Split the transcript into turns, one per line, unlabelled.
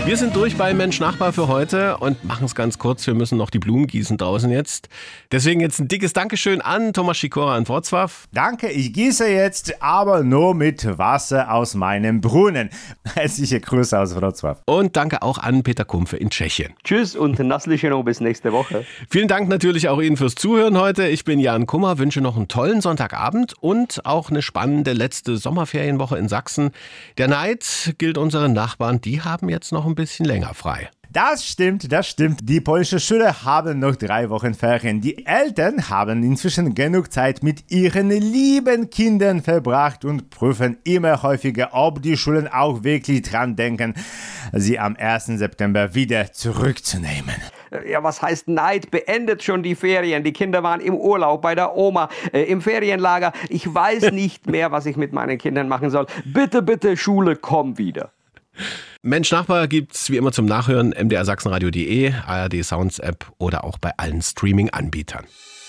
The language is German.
Wir sind durch bei Mensch Nachbar für heute und machen es ganz kurz. Wir müssen noch die Blumen gießen draußen jetzt. Deswegen jetzt ein dickes Dankeschön an Thomas Sikora in Wrocław.
Danke, ich gieße jetzt aber nur mit Wasser aus meinem Brunnen. Herzliche Grüße aus Wrocław.
Und danke auch an Peter Kumpfe in Tschechien.
Tschüss und Naslicheno bis nächste Woche.
Vielen Dank natürlich auch Ihnen fürs Zuhören heute. Ich bin Jan Kummer, wünsche noch einen tollen Sonntagabend und auch eine spannende letzte Sommerferienwoche in Sachsen. Der Neid gilt unseren Nachbarn, die haben jetzt noch ein bisschen länger frei.
Das stimmt. Die polnische Schüler haben noch 3 Wochen Ferien. Die Eltern haben inzwischen genug Zeit mit ihren lieben Kindern verbracht und prüfen immer häufiger, ob die Schulen auch wirklich dran denken, sie am 1. September wieder zurückzunehmen.
Ja, was heißt Neid? Beendet schon die Ferien. Die Kinder waren im Urlaub bei der Oma, im Ferienlager. Ich weiß nicht mehr, was ich mit meinen Kindern machen soll. Bitte, bitte, Schule, komm wieder.
Mensch Nachbar gibt's wie immer zum Nachhören mdrsachsenradio.de, ARD Sounds App oder auch bei allen Streaming-Anbietern.